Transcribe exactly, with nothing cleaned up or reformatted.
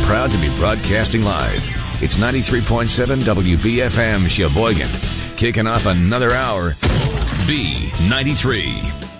proud to be broadcasting live. It's ninety-three point seven W B F M Sheboygan. Kicking off another hour. B ninety-three.